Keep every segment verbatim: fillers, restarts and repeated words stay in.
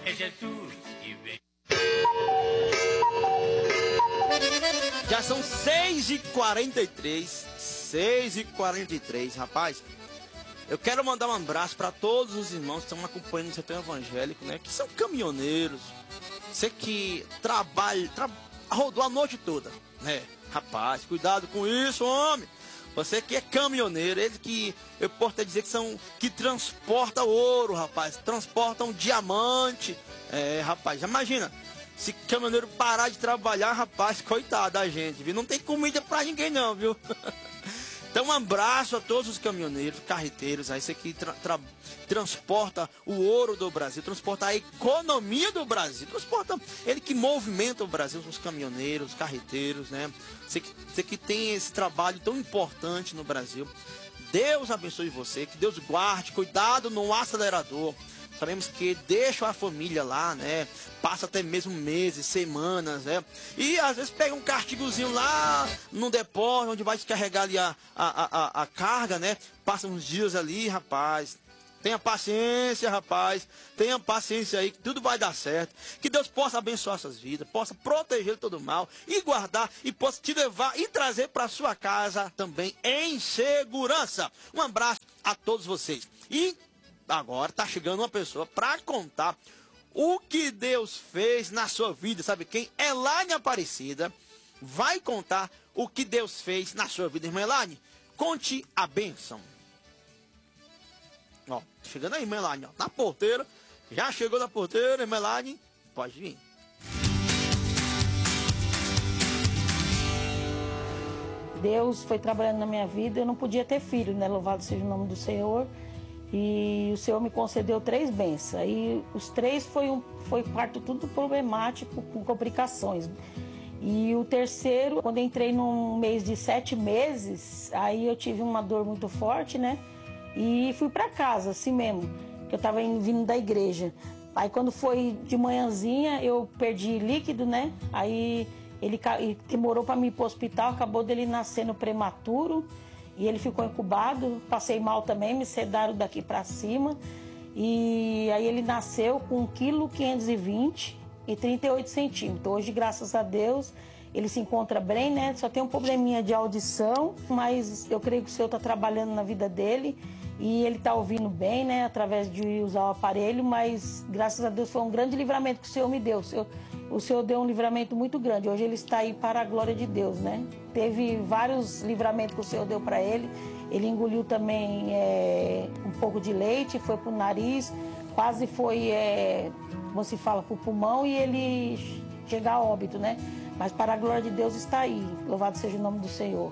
É Jesus que vem. Já são seis e quarenta e três, seis e quarenta e três, rapaz. Eu quero mandar um abraço para todos os irmãos que estão acompanhando o setor evangélico, né? Que são caminhoneiros. Você que trabalha, tra... rodou a noite toda, né? Rapaz, cuidado com isso, homem. Você que é caminhoneiro, eles que eu posso até dizer que são que transportam ouro, rapaz, transportam diamante. É, rapaz, imagina. Se caminhoneiro parar de trabalhar, rapaz, coitado da gente, viu? Não tem comida pra ninguém não, viu? Então um abraço a todos os caminhoneiros, carreteiros, aí você que tra tra transporta o ouro do Brasil, transporta a economia do Brasil, transporta ele que movimenta o Brasil, os caminhoneiros, os carreteiros, né? Você que, você que tem esse trabalho tão importante no Brasil. Deus abençoe você, que Deus guarde, cuidado no acelerador. Sabemos que deixa a família lá, né? Passa até mesmo meses, semanas, né? E às vezes pega um castigozinho lá no depósito, onde vai descarregar ali a, a, a, a carga, né? Passa uns dias ali, rapaz. Tenha paciência, rapaz. Tenha paciência aí, que tudo vai dar certo. Que Deus possa abençoar suas vidas, possa proteger de todo mal e guardar e possa te levar e trazer para sua casa também em segurança. Um abraço a todos vocês. E agora tá chegando uma pessoa para contar o que Deus fez na sua vida. Sabe quem? Elaine Aparecida vai contar o que Deus fez na sua vida. Irmã Elaine, conte a bênção. Ó, chegando aí, irmã Elaine, ó, na porteira. Já chegou na porteira, irmã Elaine, pode vir. Deus foi trabalhando na minha vida, eu não podia ter filho, né? Louvado seja o nome do Senhor. E o Senhor me concedeu três bênçãos. E os três foi um foi parto tudo problemático, com complicações. E o terceiro, quando eu entrei num mês de sete meses, aí eu tive uma dor muito forte, né? E fui para casa, assim mesmo, que eu tava indo, vindo da igreja. Aí quando foi de manhãzinha, eu perdi líquido, né? Aí ele demorou para me ir pro hospital, acabou dele nascendo prematuro. E ele ficou incubado, passei mal também, me sedaram daqui para cima. E aí ele nasceu com um vírgula quinhentos e vinte quilos e trinta e oito centímetros. Hoje, graças a Deus, ele se encontra bem, né? Só tem um probleminha de audição, mas eu creio que o Senhor está trabalhando na vida dele. E ele está ouvindo bem, né? Através de usar o aparelho, mas graças a Deus foi um grande livramento que o Senhor me deu. O Senhor, o Senhor deu um livramento muito grande. Hoje ele está aí para a glória de Deus, né? Teve vários livramentos que o Senhor deu para ele. Ele engoliu também é, um pouco de leite, foi para o nariz, quase foi, é, como se fala, para o pulmão e ele chega a óbito, né? Mas para a glória de Deus está aí. Louvado seja o nome do Senhor.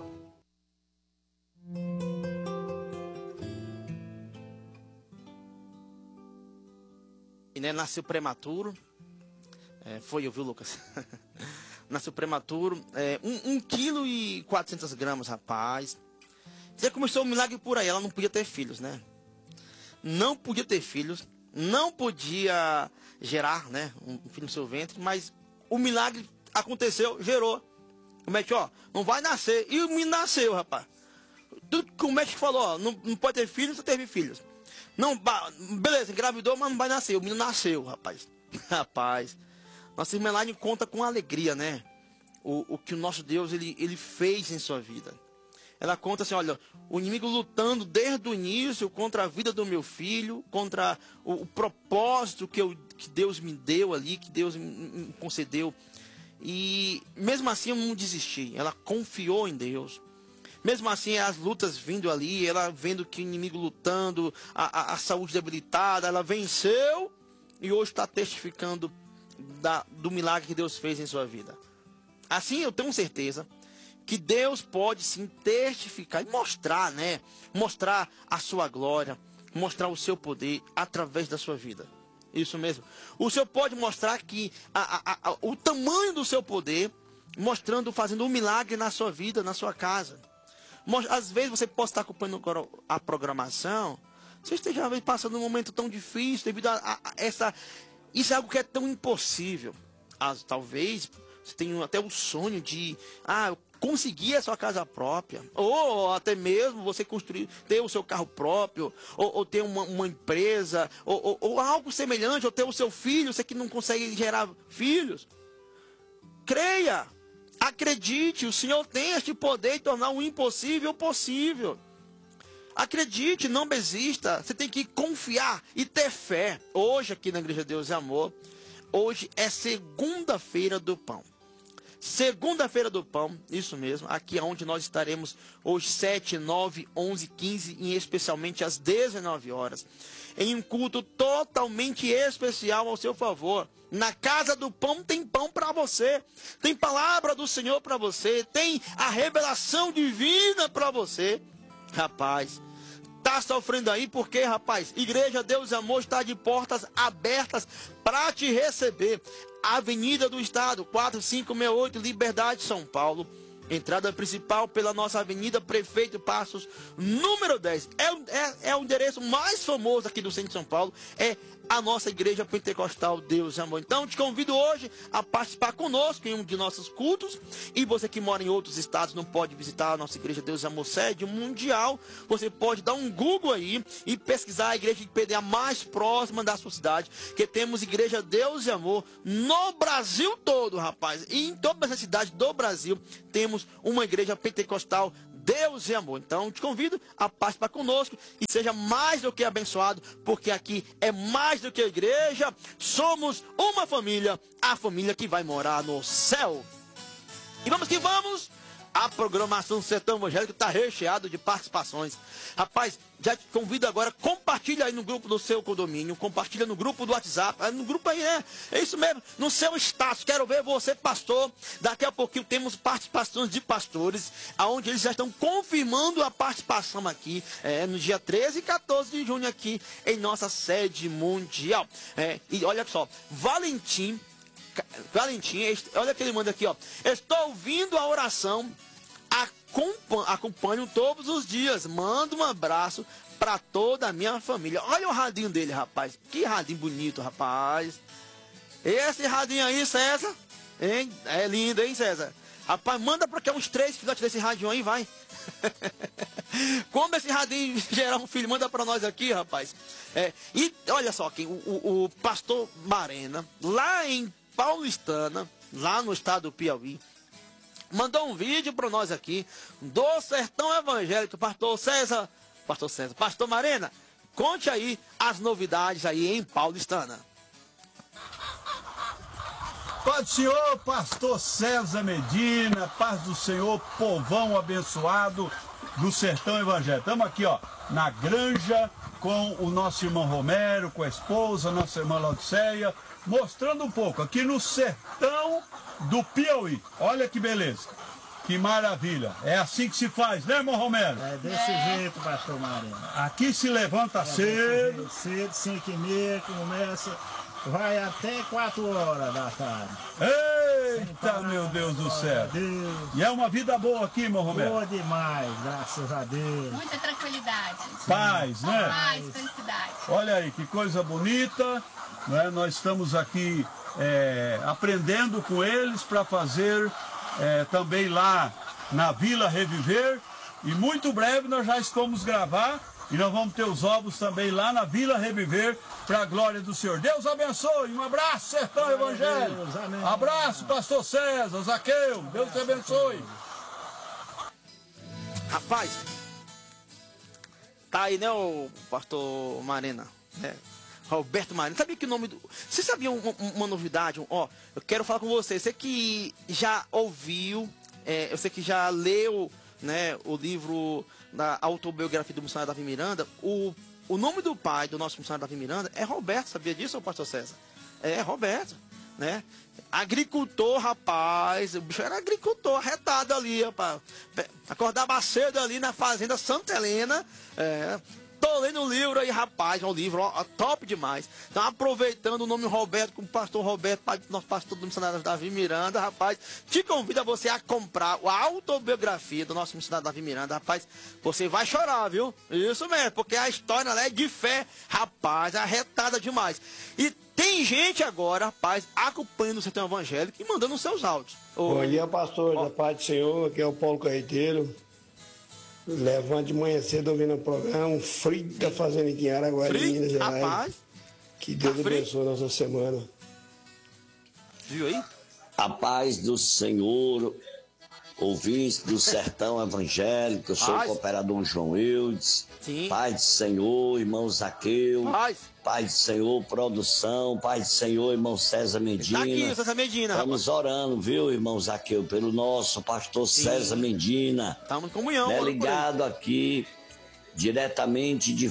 E né, nasceu prematuro. É, foi eu, viu, Lucas? Nasceu prematuro. É, um quilo e quatrocentos gramas, rapaz. Já começou o milagre por aí. Ela não podia ter filhos, né? Não podia ter filhos. Não podia gerar, né? Um filho no seu ventre. Mas o milagre aconteceu, gerou. O médico, ó, não vai nascer. E o menino nasceu, rapaz. Tudo que o médico falou, ó, não, não pode ter filhos, só teve filhos. Não, beleza, engravidou, mas não vai nascer. O menino nasceu, rapaz. Rapaz. Nossa irmã Elaine conta com alegria, né? O, o que o nosso Deus, ele, ele fez em sua vida. Ela conta assim, olha, o inimigo lutando desde o início contra a vida do meu filho, contra o, o propósito que, eu, que Deus me deu ali, que Deus me, me concedeu. E mesmo assim eu não desisti. Ela confiou em Deus. Mesmo assim, as lutas vindo ali, ela vendo que o inimigo lutando, a, a, a saúde debilitada, ela venceu e hoje está testificando da, do milagre que Deus fez em sua vida. Assim, eu tenho certeza que Deus pode sim testificar e mostrar, né? Mostrar a sua glória, mostrar o seu poder através da sua vida. Isso mesmo. O Senhor pode mostrar que a, a, a, o tamanho do seu poder, mostrando, fazendo um milagre na sua vida, na sua casa. Às vezes você pode estar acompanhando a programação, você esteja às vezes, passando um momento tão difícil devido a, a, a essa... Isso é algo que é tão impossível. As, talvez você tenha até o sonho de... Ah, eu conseguir a sua casa própria, ou até mesmo você construir, ter o seu carro próprio, ou, ou ter uma, uma empresa, ou, ou, ou algo semelhante, ou ter o seu filho, você que não consegue gerar filhos. Creia, acredite, o Senhor tem este poder de tornar o impossível possível. Acredite, não desista, você tem que confiar e ter fé. Hoje aqui na Igreja Deus e Amor, hoje é segunda-feira do pão. Segunda-feira do pão, isso mesmo, aqui é onde nós estaremos hoje sete, nove, onze, quinze e especialmente às dezenove horas. Em um culto totalmente especial ao seu favor. Na casa do pão tem pão para você. Tem palavra do Senhor para você. Tem a revelação divina para você. Rapaz, tá sofrendo aí porque, rapaz, Igreja Deus e Amor está de portas abertas para te receber. Avenida do Estado, quatro cinco seis oito, Liberdade, São Paulo. Entrada principal pela nossa Avenida Prefeito Passos, número dez. É, é, é o endereço mais famoso aqui do centro de São Paulo. É a nossa Igreja Pentecostal Deus e Amor. Então, te convido hoje a participar conosco em um de nossos cultos. E você que mora em outros estados, não pode visitar a nossa Igreja Deus e Amor sede mundial. Você pode dar um Google aí e pesquisar a igreja de P D A mais próxima da sua cidade. Que temos Igreja Deus e Amor no Brasil todo, rapaz. E em todas as cidades do Brasil temos uma igreja pentecostal Deus e Amor. Então te convido a participar conosco e seja mais do que abençoado, porque aqui é mais do que a igreja, somos uma família, a família que vai morar no céu. E vamos que vamos. A programação Sertão Evangélico está recheado de participações. Rapaz, já te convido agora, compartilha aí no grupo do seu condomínio, compartilha no grupo do WhatsApp, no grupo aí, é, é isso mesmo, no seu status. Quero ver você, pastor. Daqui a pouquinho temos participações de pastores, aonde eles já estão confirmando a participação aqui, é, no dia treze e quatorze de junho aqui, em nossa sede mundial. É, e olha só, Valentim, Valentim, olha que ele manda aqui, ó. Estou ouvindo a oração, acompanho todos os dias. Mando um abraço para toda a minha família. Olha o radinho dele, rapaz. Que radinho bonito, rapaz. Esse radinho aí, César, hein? É lindo, hein, César? Rapaz, manda para cá uns três filhotes desse radinho aí, vai. Como esse radinho gerar um filho, manda para nós aqui, rapaz. É, e olha só, aqui, o, o, o pastor Marena, lá em Paulistana, lá no estado do Piauí, mandou um vídeo para nós aqui do Sertão Evangélico. Pastor César, Pastor César, Pastor Marena, conte aí as novidades aí em Paulistana. Paz do Senhor, Pastor César Medina, paz do Senhor, povão abençoado do Sertão Evangélico. Estamos aqui, ó, na granja com o nosso irmão Romero, com a esposa, nossa irmã Laodiceia, mostrando um pouco aqui no sertão do Piauí. Olha que beleza, que maravilha. É assim que se faz, né, irmão Romero? É desse é. jeito, pastor Marinho. Aqui se levanta é cedo. Cedo, cinco e meia, começa, vai até quatro horas da tarde. Eita, meu Deus do céu. Deus. E é uma vida boa aqui, irmão Romero? Boa demais, graças a Deus. Muita tranquilidade. Paz, né? Paz, felicidade. Olha aí, que coisa bonita. Né? Nós estamos aqui é, aprendendo com eles para fazer é, também lá na Vila Reviver. E muito breve nós já estamos gravar e nós vamos ter os ovos também lá na Vila Reviver para a glória do Senhor. Deus abençoe. Um abraço, Sertão Evangélico. Abraço, pastor César, Zaqueu. Deus te abençoe. Rapaz, tá aí, né, o pastor Marena, né? Roberto Marena. Sabia que o nome do... Você sabia uma, uma novidade? Ó, eu quero falar com você. Você que já ouviu, é, eu sei que já leu, né, o livro da autobiografia do missionário Davi Miranda. O, o nome do pai do nosso missionário Davi Miranda é Roberto. Sabia disso, pastor César? É, Roberto, né? Agricultor, rapaz. O bicho era agricultor, arretado ali, rapaz. Acordava cedo ali na fazenda Santa Helena. É... tô lendo o livro aí, rapaz, é um livro ó, top demais. Então, aproveitando o nome Roberto, com o pastor Roberto, nosso pastor do missionário Davi Miranda, rapaz, te convido a você a comprar a autobiografia do nosso missionário Davi Miranda, rapaz, você vai chorar, viu? Isso mesmo, porque a história ela é de fé, rapaz, arretada demais. E tem gente agora, rapaz, acompanhando o Sertão Evangélico e mandando os seus áudios. Ô, Bom dia, pastor, ó, da paz do Senhor, aqui é o Paulo Carreteiro. Levante de manhã cedo ouvindo o programa, um frio que tá fazendo aqui em Araguari, frio, Minas Gerais. rapaz, Que Deus tá frio? abençoe a nossa semana. Viu aí? A paz do Senhor, ouvintes do Sertão Evangélico, eu sou Paz. o cooperador João Eudes. Sim. Paz do Senhor, irmão Zaqueu. Paz. Paz do Senhor, produção. Paz do Senhor, irmão César Medina. Tá aqui, César Medina, rapaz. Estamos orando, viu, irmão Zaqueu, pelo nosso pastor Sim. César Medina. Estamos em comunhão. Né, orando por ele. ligado aqui diretamente de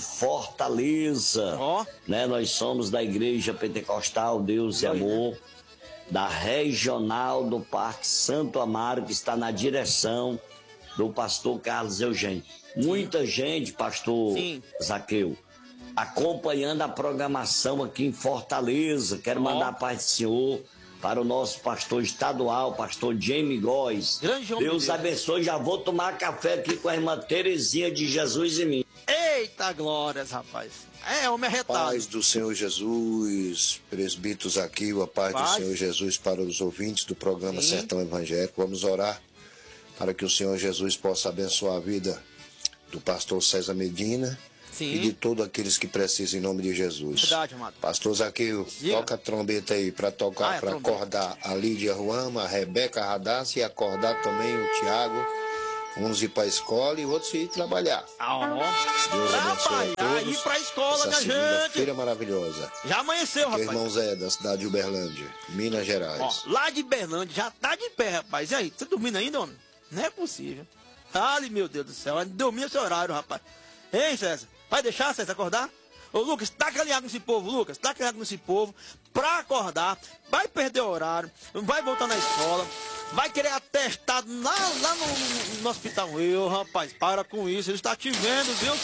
Fortaleza. Ó. Né, nós somos da Igreja Pentecostal Deus e Oi, Amor, da Regional do Parque Santo Amaro, que está na direção do pastor Carlos Eugênio. Muita gente, pastor Sim. Zaqueu, acompanhando a programação aqui em Fortaleza. Quero Ó. mandar a paz do Senhor para o nosso pastor estadual, pastor Jamie Góes. Grande homem Deus de Deus. abençoe. Já vou tomar café aqui com a irmã Terezinha de Jesus e mim. Eita glórias, rapaz. É, homem arretado. Paz do Senhor Jesus, presbíteros aqui, a paz, Paz. do Senhor Jesus para os ouvintes do programa Sim. Sertão Evangélico. Vamos orar para que o Senhor Jesus possa abençoar a vida do pastor César Medina Sim. e de todos aqueles que precisam em nome de Jesus. Verdade, amado. Pastor Zaqueu, Diga. toca a trombeta aí para Ah, tocar, é para trombeta. acordar a Lídia Ruama, a Rebeca Radassa e acordar também o Tiago. Uns ir para a escola e outros ir trabalhar. Ah, ó. Deus abençoe a Trabalhar, todos. ir pra escola, Essa minha gente. segunda-feira maravilhosa. Já amanheceu, Aqui é rapaz. irmão Zé, da cidade de Uberlândia, Minas Gerais. Ó, lá de Berlândia já tá de pé, rapaz. E aí, você dormindo ainda, homem? Não é possível. Ali, meu Deus do céu, vai dormir esse horário, rapaz. Hein, César? Vai deixar, César, acordar? Ô, Lucas, taca alinhado nesse povo, Lucas. Taca alinhado nesse povo pra acordar. Vai perder o horário, vai voltar na escola. Vai querer atestado lá, lá no, no hospital. Eu, rapaz, para com isso. Ele está te vendo, viu?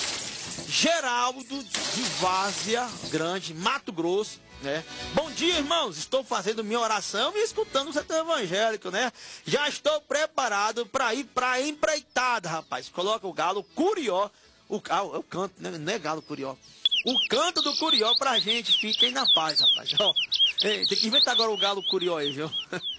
Geraldo de Várzea Grande, Mato Grosso, né? Bom dia, irmãos. Estou fazendo minha oração e escutando o Sertão Evangélico, né? Já estou preparado para ir para empreitada, rapaz. Coloca o galo Curió. O, ah, eu canto, né? Não é galo Curió. O canto do Curió pra gente. Fiquem na paz, rapaz. Ó, ei, tem que inventar agora o galo Curió aí, viu?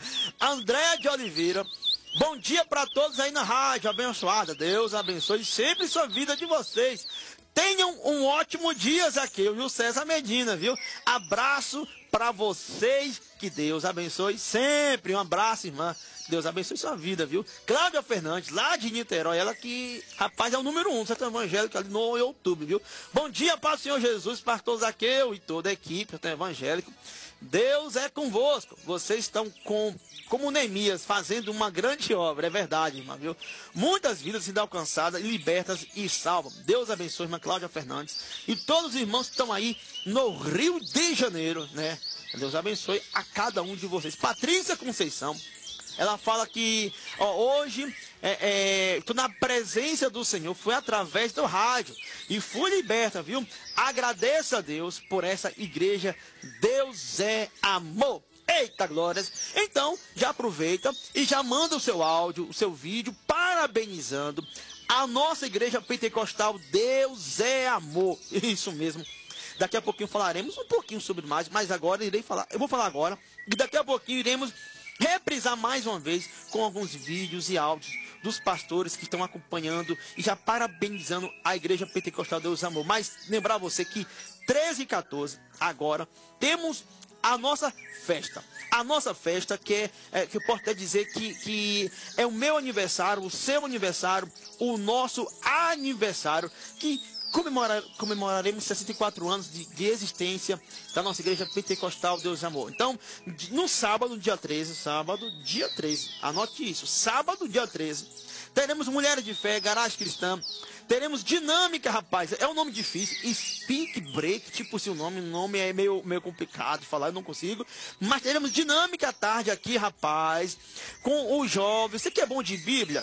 Andréa de Oliveira. Bom dia para todos aí na rádio. Abençoada. Deus abençoe sempre sua vida de vocês. Tenham um ótimo dia, Zaqueu, viu? César Medina, viu? Abraço para vocês. Que Deus abençoe sempre. Um abraço, irmã. Deus abençoe sua vida, viu? Cláudia Fernandes, lá de Niterói, ela que, rapaz, é o número um do Sertão Evangélico ali no YouTube, viu? Bom dia para o Senhor Jesus, pastor Zaqueu e toda a equipe do Sertão Evangélico. Deus é convosco. Vocês estão com, como Neemias, fazendo uma grande obra, é verdade, irmã, viu? Muitas vidas sendo alcançadas, libertas e salvas. Deus abençoe, irmã Cláudia Fernandes e todos os irmãos que estão aí no Rio de Janeiro, né? Deus abençoe a cada um de vocês. Patrícia Conceição, ela fala que ó, hoje estou é, é, na presença do Senhor, foi através do rádio e fui liberta, viu? Agradeço a Deus por essa igreja. Deus é amor. Eita glórias! Então, já aproveita e já manda o seu áudio, o seu vídeo, parabenizando a nossa igreja pentecostal. Deus é amor. Isso mesmo. Daqui a pouquinho falaremos um pouquinho sobre mais, mas agora irei falar, eu vou falar agora, e daqui a pouquinho iremos reprisar mais uma vez com alguns vídeos e áudios dos pastores que estão acompanhando e já parabenizando a Igreja Pentecostal Deus Amor. Mas lembrar você que treze e quatorze, agora, temos a nossa festa. A nossa festa, que, é, é, que eu posso até dizer que, que é o meu aniversário, o seu aniversário, o nosso aniversário, que Comemora, comemoraremos sessenta e quatro anos de, de existência da nossa igreja pentecostal Deus Amor. Então, no sábado, dia treze, sábado, dia treze, anote isso, sábado, dia treze, teremos Mulheres de Fé, Garagem Cristã, teremos Dinâmica, rapaz, é um nome difícil, Speak Break, tipo se o nome, o nome é meio, meio complicado de falar, eu não consigo, mas teremos Dinâmica à tarde aqui, rapaz, com os jovens. Você que é bom de Bíblia?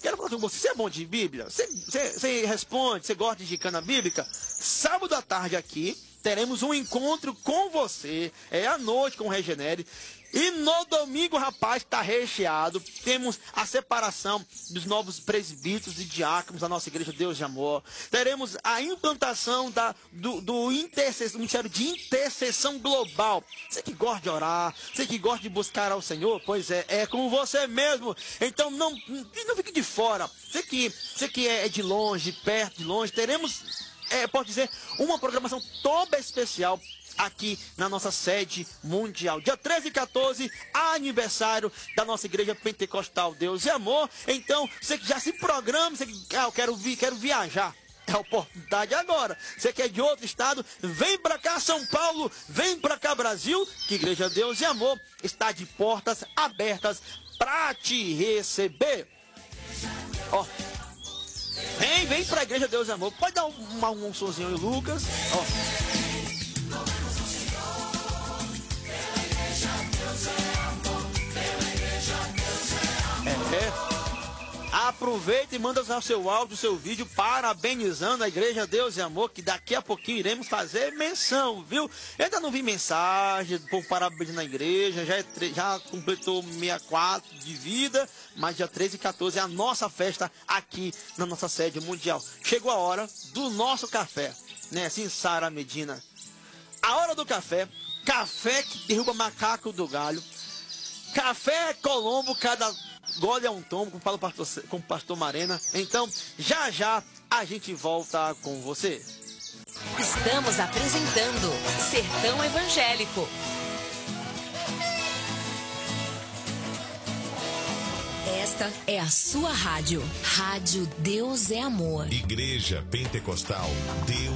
quero falar com você. Você é bom de Bíblia? Você, você, você responde? Você gosta de gincana bíblica? Sábado à tarde aqui, teremos um encontro com você. É à noite com o Regenere. E no domingo, rapaz, está recheado. Temos a separação dos novos presbíteros e diáconos da nossa igreja Deus de Amor. Teremos a implantação da, do, do intercessão, ministério de intercessão global. Você que gosta de orar, você que gosta de buscar ao Senhor, pois é, é com você mesmo. Então não, não fique de fora. Você que, você que é de longe, perto de longe, teremos, é, pode dizer, uma programação toda especial aqui na nossa sede mundial. Dia treze e quatorze, aniversário da nossa igreja pentecostal Deus e Amor. Então, você que já se programa, você que, ah, eu quero, vi, quero viajar. É a oportunidade agora. Você que é de outro estado, vem pra cá São Paulo, vem pra cá Brasil, que Igreja Deus e Amor está de portas abertas pra te receber. Ó, vem, vem pra Igreja Deus e Amor. Pode dar um, um, um sonzinho aí, Lucas. Ó. É. Aproveita e manda o seu áudio, o seu vídeo, parabenizando a Igreja Deus e Amor, que daqui a pouquinho iremos fazer menção, viu? Eu ainda não vi mensagem, por parabéns na igreja, já, é, já completou sessenta e quatro de vida, mas dia treze e quatorze é a nossa festa aqui na nossa sede mundial. Chegou a hora do nosso café, né? Assim, Sara Medina. A hora do café, café que derruba macaco do galho, café Colombo, cada gole é um tombo, como fala o pastor, com o pastor Marena. Então, já já a gente volta com você. Estamos apresentando Sertão Evangélico. Esta é a sua rádio. Rádio Deus é Amor. Igreja Pentecostal Deus